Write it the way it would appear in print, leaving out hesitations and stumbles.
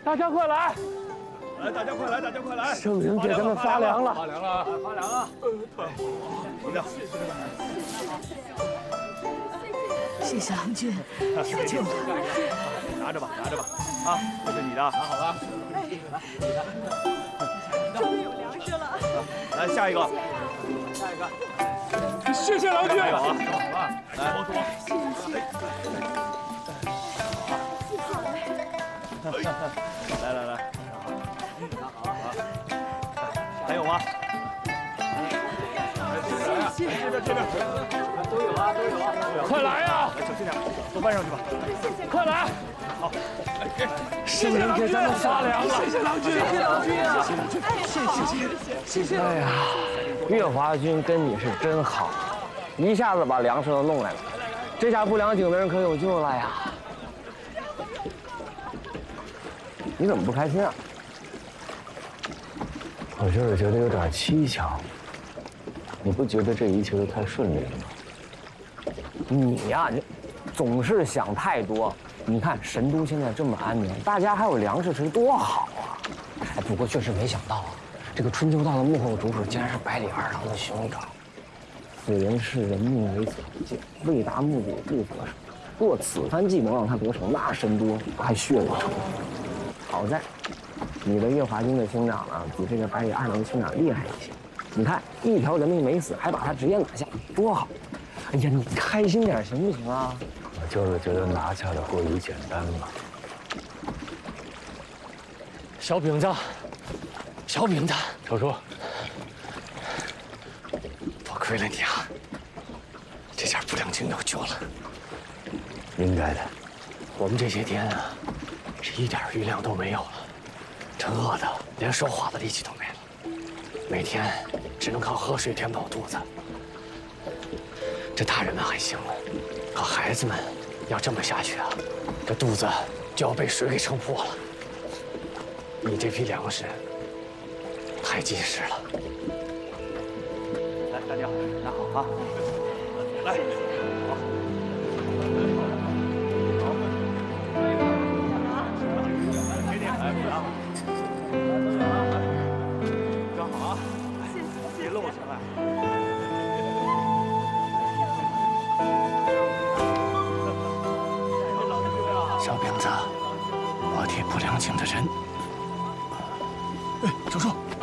大家快来！ 来，大家快来，大家快来！ 圣人给咱们发粮了， 发粮了，发粮了！走掉。 谢谢郎君，有救了！ 拿着吧，拿着吧，啊，这是你的，拿好了。 终于有粮食了！ 来，下一个， 下一个。谢谢郎君。 还有啊，好了，来，包装。来来来，拿好啊！还有吗？这边，都有啊，都有啊！ 快来呀！ 小心点，都搬上去吧。 快来！ 好， 圣人给咱们发粮了，谢谢郎君，谢谢郎君啊！ 谢谢！ 哎呀，月华君跟你是真好，一下子把粮食都弄来了，这下不良井的人可有救了呀！你怎么不开心啊？我就是觉得有点蹊跷。你不觉得这一切都太顺利了吗？你呀，你总是想太多。你看神都现在这么安宁，大家还有粮食吃，多好啊！哎，不过确实没想到啊，这个春秋道的幕后主使竟然是百里二郎的兄长。此人视人命为草芥，为达目的不择手。若此番计能让他得逞，那神都还血流成河。好在，你的月华军的兄长呢，比这个百里二郎的兄长厉害一些。你看，一条人命没死，还把他直接拿下，多好！哎呀，你开心点行不行啊？我就是觉得拿下的过于简单了。 小饼子，小饼子， 少说， 多亏了你啊，这下不良井有救了。 应该的。 我们这些天啊，是一点余粮都没有了，这饿的连说话的力气都没了，每天只能靠喝水填饱肚子。这大人们还行了，可孩子们要这么下去啊，这肚子就要被水给撑破了。你这批粮食太及时了。 来，大家拿好啊！来，好。给点来啊！装好啊！别漏下来。 小饼子，我替不良井的人。哎，小叔。